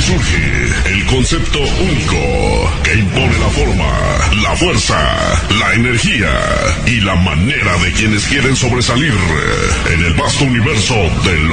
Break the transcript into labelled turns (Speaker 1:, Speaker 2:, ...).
Speaker 1: surge el concepto único que impone la forma, la fuerza, la energía y la manera de quienes quieren sobresalir en el vasto universo de